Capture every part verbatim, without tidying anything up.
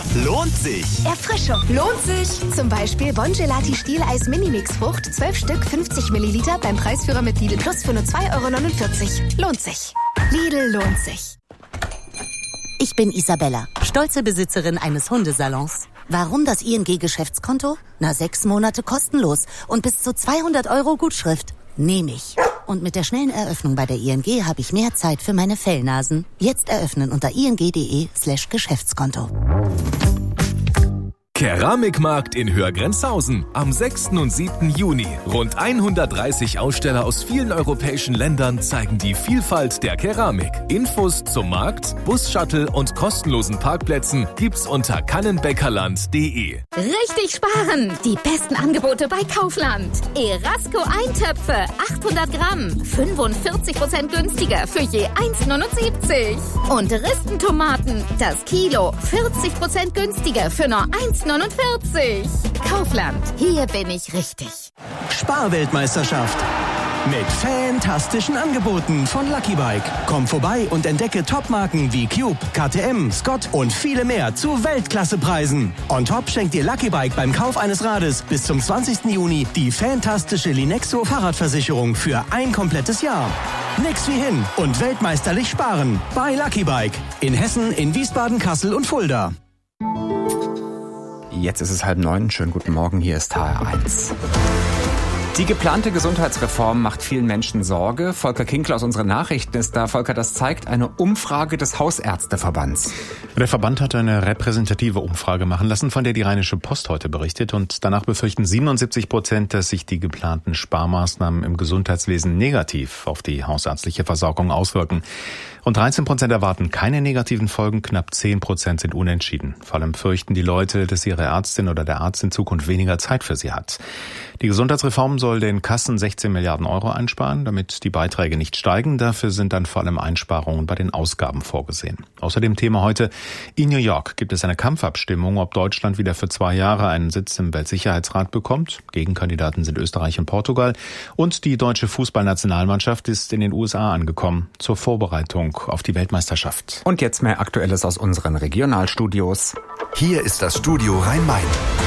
Lohnt sich. Erfrischung. Lohnt sich. Zum Beispiel Bon Gelati Stieleis Minimix Frucht, zwölf Stück, fünfzig Milliliter beim Preisführer mit Lidl Plus für nur zwei Euro neunundvierzig. Lohnt sich. Lidl lohnt sich. Ich bin Isabella, stolze Besitzerin eines Hundesalons. Warum das I N G-Geschäftskonto? Na, sechs Monate kostenlos und bis zu zweihundert Euro Gutschrift. Nehme ich. Und mit der schnellen Eröffnung bei der I N G habe ich mehr Zeit für meine Fellnasen. Jetzt eröffnen unter ing.de slash Geschäftskonto. Keramikmarkt in Hörgrenzhausen am sechsten und siebten Juni. Rund hundertdreißig Aussteller aus vielen europäischen Ländern zeigen die Vielfalt der Keramik. Infos zum Markt, Bus-Shuttle und kostenlosen Parkplätzen gibt's unter kannenbäckerland punkt de. Richtig sparen! Die besten Angebote bei Kaufland. Erasco Eintöpfe, achthundert Gramm, fünfundvierzig Prozent günstiger für je eins neunundsiebzig. Und Ristentomaten, das Kilo, vierzig Prozent günstiger für nur eins neunundvierzig. Kaufland, hier bin ich richtig. Sparweltmeisterschaft. Mit fantastischen Angeboten von Lucky Bike. Komm vorbei und entdecke Topmarken wie Cube, K T M, Scott und viele mehr zu Weltklassepreisen. On top schenkt dir Lucky Bike beim Kauf eines Rades bis zum zwanzigsten Juni die fantastische Linexo Fahrradversicherung für ein komplettes Jahr. Nix wie hin und weltmeisterlich sparen bei Lucky Bike. In Hessen, in Wiesbaden, Kassel und Fulda. Jetzt ist es halb neun. Schönen guten Morgen, hier ist H R eins. Die geplante Gesundheitsreform macht vielen Menschen Sorge. Volker Kinkler aus unseren Nachrichten ist da. Volker, das zeigt eine Umfrage des Hausärzteverbands. Der Verband hat eine repräsentative Umfrage machen lassen, von der die Rheinische Post heute berichtet. Und danach befürchten siebenundsiebzig Prozent, dass sich die geplanten Sparmaßnahmen im Gesundheitswesen negativ auf die hausärztliche Versorgung auswirken. Und dreizehn Prozent erwarten keine negativen Folgen, knapp zehn Prozent sind unentschieden. Vor allem fürchten die Leute, dass ihre Ärztin oder der Arzt in Zukunft weniger Zeit für sie hat. Die Gesundheitsreform soll den Kassen sechzehn Milliarden Euro einsparen, damit die Beiträge nicht steigen. Dafür sind dann vor allem Einsparungen bei den Ausgaben vorgesehen. Außerdem Thema heute: In New York gibt es eine Kampfabstimmung, ob Deutschland wieder für zwei Jahre einen Sitz im Weltsicherheitsrat bekommt. Gegenkandidaten sind Österreich und Portugal. Und die deutsche Fußballnationalmannschaft ist in den U S A angekommen zur Vorbereitung auf die Weltmeisterschaft. Und jetzt mehr Aktuelles aus unseren Regionalstudios. Hier ist das Studio Rhein-Main.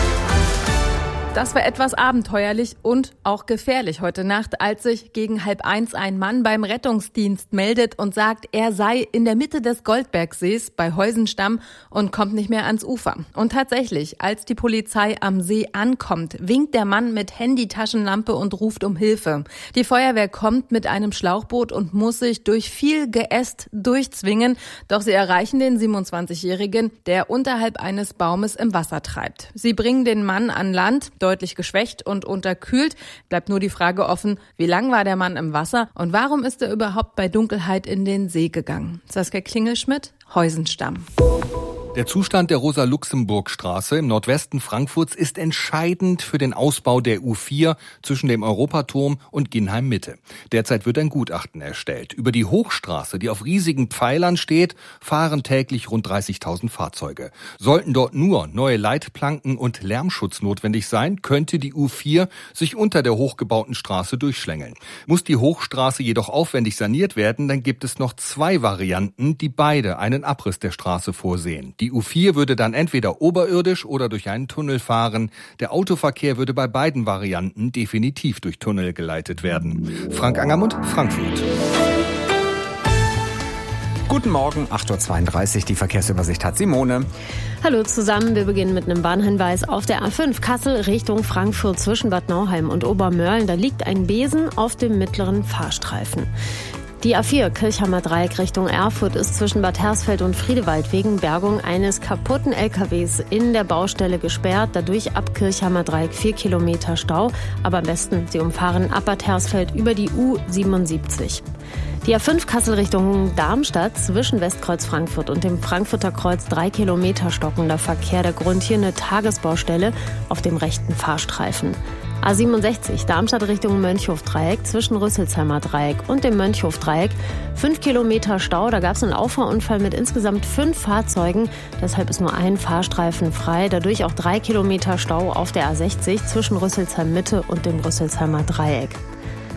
Das war etwas abenteuerlich und auch gefährlich heute Nacht, als sich gegen halb eins ein Mann beim Rettungsdienst meldet und sagt, er sei in der Mitte des Goldbergsees bei Heusenstamm und kommt nicht mehr ans Ufer. Und tatsächlich, als die Polizei am See ankommt, winkt der Mann mit Handytaschenlampe und ruft um Hilfe. Die Feuerwehr kommt mit einem Schlauchboot und muss sich durch viel Geäst durchzwingen, doch sie erreichen den siebenundzwanzigjährigen, der unterhalb eines Baumes im Wasser treibt. Sie bringen den Mann an Land, deutlich geschwächt und unterkühlt. Bleibt nur die Frage offen, wie lang war der Mann im Wasser und warum ist er überhaupt bei Dunkelheit in den See gegangen? Saskia Klingelschmidt, Heusenstamm. Der Zustand der Rosa-Luxemburg-Straße im Nordwesten Frankfurts ist entscheidend für den Ausbau der U vier zwischen dem Europaturm und Ginnheim-Mitte. Derzeit wird ein Gutachten erstellt. Über die Hochstraße, die auf riesigen Pfeilern steht, fahren täglich rund dreißigtausend Fahrzeuge. Sollten dort nur neue Leitplanken und Lärmschutz notwendig sein, könnte die U vier sich unter der hochgebauten Straße durchschlängeln. Muss die Hochstraße jedoch aufwendig saniert werden, dann gibt es noch zwei Varianten, die beide einen Abriss der Straße vorsehen. Die U vier würde dann entweder oberirdisch oder durch einen Tunnel fahren. Der Autoverkehr würde bei beiden Varianten definitiv durch Tunnel geleitet werden. Frank Angermund, Frankfurt. Guten Morgen, acht Uhr zweiunddreißig, die Verkehrsübersicht hat Simone. Hallo zusammen, wir beginnen mit einem Bahnhinweis auf der A fünf Kassel Richtung Frankfurt zwischen Bad Nauheim und Obermörlen. Da liegt ein Besen auf dem mittleren Fahrstreifen. Die A vier Kirchhammer Dreieck Richtung Erfurt ist zwischen Bad Hersfeld und Friedewald wegen Bergung eines kaputten L K Ws in der Baustelle gesperrt. Dadurch ab Kirchhammer Dreieck vier Kilometer Stau. Aber am besten, Sie umfahren ab Bad Hersfeld über die U siebenundsiebzig. Die A fünf Kassel Richtung Darmstadt zwischen Westkreuz Frankfurt und dem Frankfurter Kreuz drei Kilometer stockender Verkehr. Der Grund hier eine Tagesbaustelle auf dem rechten Fahrstreifen. A siebenundsechzig Darmstadt Richtung Mönchhof-Dreieck zwischen Rüsselsheimer Dreieck und dem Mönchhof-Dreieck. Fünf Kilometer Stau, da gab es einen Auffahrunfall mit insgesamt fünf Fahrzeugen. Deshalb ist nur ein Fahrstreifen frei. Dadurch auch drei Kilometer Stau auf der A sechzig zwischen Rüsselsheim Mitte und dem Rüsselsheimer Dreieck.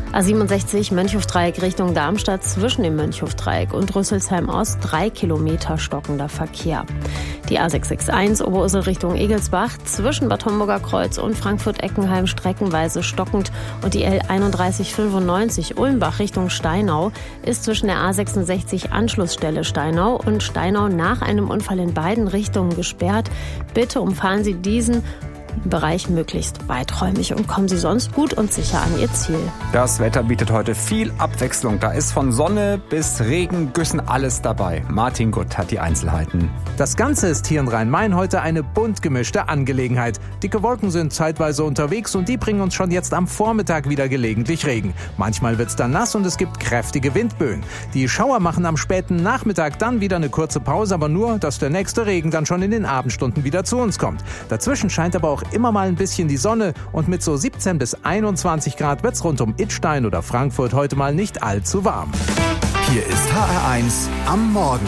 A siebenundsechzig Mönchhofdreieck Richtung Darmstadt zwischen dem Mönchhofdreieck und Rüsselsheim Ost drei Kilometer stockender Verkehr. Die A sechs sechs eins Oberursel Richtung Egelsbach zwischen Bad Homburger Kreuz und Frankfurt-Eckenheim streckenweise stockend und die L einunddreißig fünfundneunzig Ulmbach Richtung Steinau ist zwischen der A sechsundsechzig Anschlussstelle Steinau und Steinau nach einem Unfall in beiden Richtungen gesperrt. Bitte umfahren Sie diesen Bereich möglichst weiträumig und kommen Sie sonst gut und sicher an Ihr Ziel. Das Wetter bietet heute viel Abwechslung. Da ist von Sonne bis Regen, Güssen alles dabei. Martin Gutt hat die Einzelheiten. Das Ganze ist hier in Rhein-Main heute eine bunt gemischte Angelegenheit. Dicke Wolken sind zeitweise unterwegs und die bringen uns schon jetzt am Vormittag wieder gelegentlich Regen. Manchmal wird's dann nass und es gibt kräftige Windböen. Die Schauer machen am späten Nachmittag dann wieder eine kurze Pause, aber nur, dass der nächste Regen dann schon in den Abendstunden wieder zu uns kommt. Dazwischen scheint aber auch immer mal ein bisschen die Sonne und mit so siebzehn bis einundzwanzig Grad wird's rund um Idstein oder Frankfurt heute mal nicht allzu warm. Hier ist H R eins am Morgen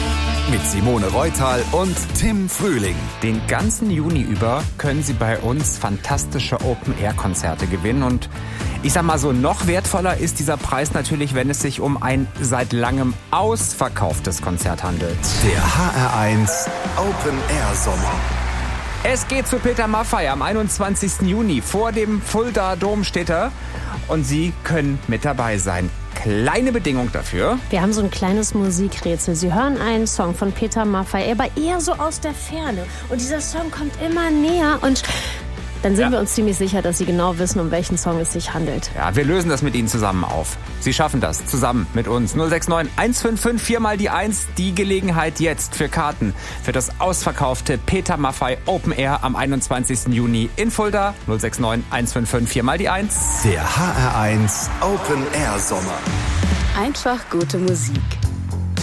mit Simone Reutal und Tim Frühling. Den ganzen Juni über können Sie bei uns fantastische Open-Air-Konzerte gewinnen und ich sag mal so, noch wertvoller ist dieser Preis natürlich, wenn es sich um ein seit langem ausverkauftes Konzert handelt. Der H R eins Open-Air-Sommer. Es geht zu Peter Maffay am einundzwanzigsten Juni vor dem Fulda Dom steht er und Sie können mit dabei sein. Kleine Bedingung dafür. Wir haben so ein kleines Musikrätsel. Sie hören einen Song von Peter Maffay, aber eher so aus der Ferne. Und dieser Song kommt immer näher und dann sind ja. wir uns ziemlich sicher, dass Sie genau wissen, um welchen Song es sich handelt. Ja, wir lösen das mit Ihnen zusammen auf. Sie schaffen das zusammen mit uns. null sechs neun eins fünf fünf vier mal die eins. Die Gelegenheit jetzt für Karten für das ausverkaufte Peter Maffay Open Air am einundzwanzigsten Juni in Fulda. null sechs neun eins fünf fünf vier mal die eins. Der H R eins Open Air Sommer. Einfach gute Musik.